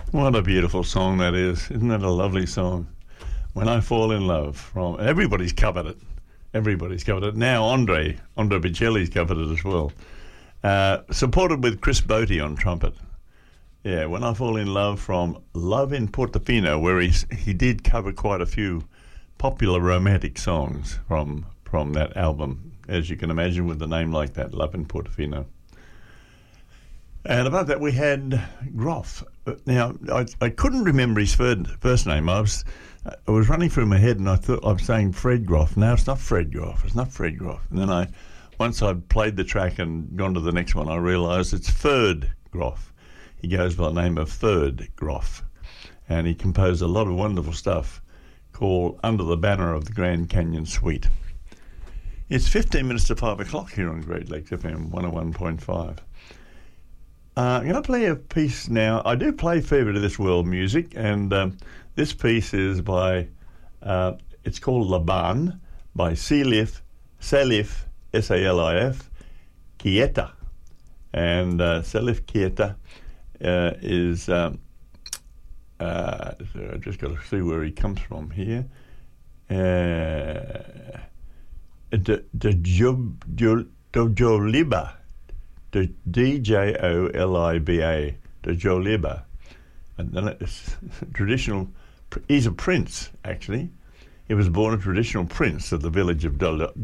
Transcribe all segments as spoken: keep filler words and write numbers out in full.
What a beautiful song that is. Isn't that a lovely song? When I Fall in Love. From everybody's covered it. Everybody's covered it. Now Andre, Andre Bocelli's covered it as well. Uh, supported with Chris Botti on trumpet. Yeah, When I Fall in Love from Love in Portofino, where he, he did cover quite a few popular romantic songs from, from that album, as you can imagine with a name like that, Love in Portofino. And above that we had Groff. Now, I, I couldn't remember his third, first name. I was I was running through my head and I thought I was saying Fred Groff. No, it's not Fred Groff. It's not Fred Groff. And then I, once I'd played the track and gone to the next one, I realised it's Third Groff. He goes by the name of Third Groff. And he composed a lot of wonderful stuff called Under the Banner of the Grand Canyon Suite. It's fifteen minutes to five o'clock here on Great Lakes F M one oh one point five. Uh, I'm going to play a piece now. I do play a fair bit of this world music, and um, this piece is by, uh, it's called Laban, by Salif, Salif, S A L I F, Keita. And uh, Salif Keita uh, is, um, uh, so I've just got to see where he comes from here. Uh, the the Djoliba. The D J O L I B A, the Djoliba, and then it's traditional. He's a prince, actually. He was born a traditional prince of the village of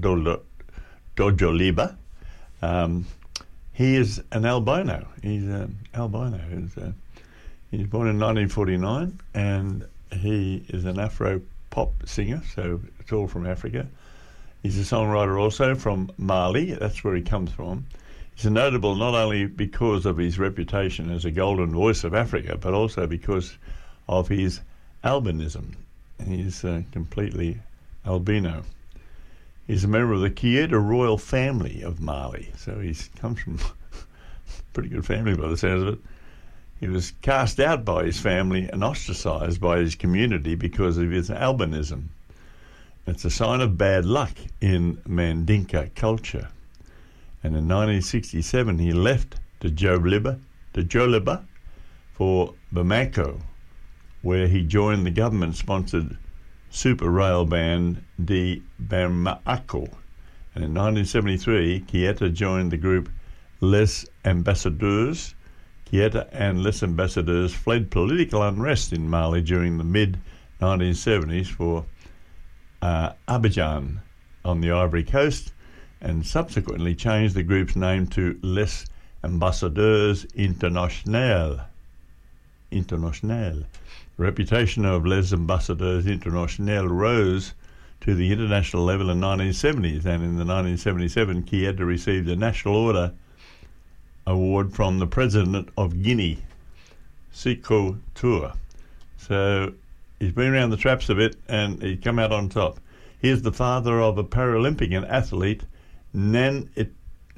Djoliba. Um, he is an albino. He's an albino. He's, uh, he's born in nineteen forty-nine, and he is an Afro pop singer. So it's all from Africa. He's a songwriter also from Mali. That's where he comes from. He's notable not only because of his reputation as a golden voice of Africa, but also because of his albinism. He's uh, completely albino. He's a member of the Keita royal family of Mali, so he comes from a pretty good family by the sounds of it. He was cast out by his family and ostracised by his community because of his albinism. It's a sign of bad luck in Mandinka culture. And in nineteen sixty-seven, he left the Djoliba, the Djoliba for Bamako, where he joined the government-sponsored super rail band de Bamako. And in nineteen seventy-three, Keita joined the group Les Ambassadeurs. Keita and Les Ambassadeurs fled political unrest in Mali during the mid nineteen seventies for uh, Abidjan on the Ivory Coast, and subsequently changed the group's name to Les Ambassadeurs Internationaux. Internationaux. The reputation of Les Ambassadeurs Internationaux rose to the international level in the nineteen seventies, and in the nineteen seventy-seven, Keita received a National Order Award from the President of Guinea, Sékou Touré. So he's been around the traps a bit, and he's come out on top. He's the father of a Paralympic athlete, Nan it,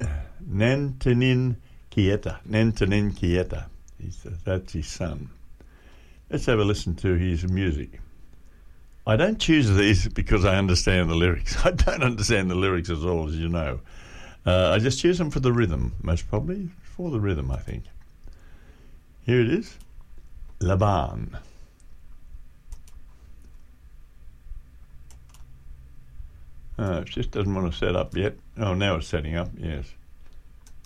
Nantanin Keita. Nantanin Keita. He's, that's his son. Let's have a listen to his music. I don't choose these because I understand the lyrics. I don't understand the lyrics at all, as you know. Uh, I just choose them for the rhythm, most probably for the rhythm, I think. Here it is, Laban. Oh, it just doesn't want to set up yet. Oh, now it's setting up, yes.